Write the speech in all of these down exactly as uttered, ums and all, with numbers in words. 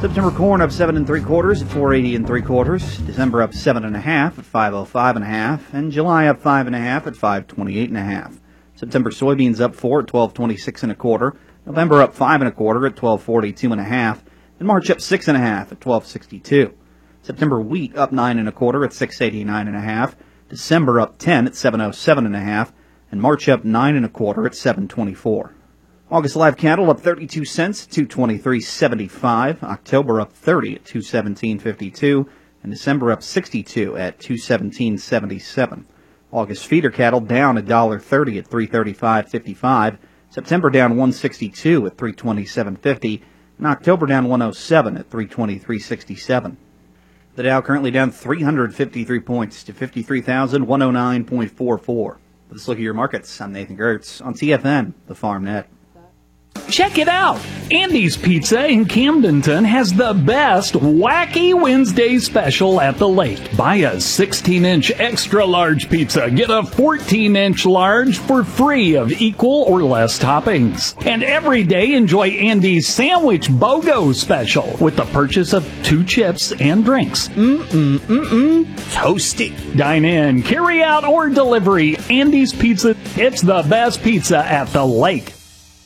September corn up seven and three quarters at four eighty and three quarters. December up seven and a half at five oh five and a half, and July up five and a half at five twenty-eight and a half. September soybeans up four at twelve twenty-six and a quarter. November up five and a quarter at twelve forty-two and a half, and March up six and a half at twelve sixty-two. September wheat up nine and a quarter at six eighty-nine and a half. December up ten at seven oh seven and a half, and March up nine and a quarter at seven twenty-four. August live cattle up thirty-two cents, two twenty-three seventy-five. October up thirty at two seventeen fifty-two, and December up sixty-two at two seventeen seventy-seven. August feeder cattle down one dollar thirty at three thirty-five fifty-five. September down one sixty-two at three twenty-seven fifty, and October down one oh seven at three twenty-three sixty-seven. The Dow currently down three hundred fifty-three points to fifty-three thousand one hundred nine point four four. Let's look at your markets. I'm Nathan Gertz on T F N, the Farm Net. Check it out! Andy's Pizza in Camdenton has the best Wacky Wednesday special at the lake. Buy a sixteen inch extra large pizza, get a fourteen inch large for free of equal or less toppings. And every day enjoy Andy's Sandwich BOGO special with the purchase of two chips and drinks. Mm-mm-mm-mm. Toasty. Dine in, carry out, or delivery. Andy's Pizza. It's the best pizza at the lake.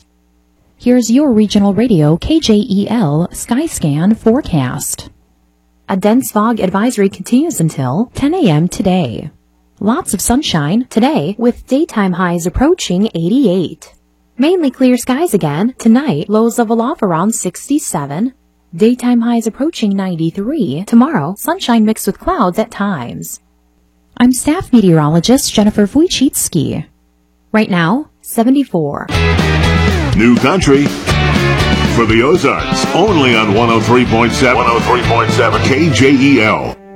Here's your regional radio K J E L Skyscan forecast. A dense fog advisory continues until ten a.m. today. Lots of sunshine today with daytime highs approaching eighty-eight. Mainly clear skies again tonight, lows level off around sixty-seven. Daytime highs approaching ninety-three. Tomorrow, sunshine mixed with clouds at times. I'm staff meteorologist Jennifer Wojcicki. Right now, seventy-four. New country for the Ozarks, only on one oh three point seven. one oh three point seven K J E L.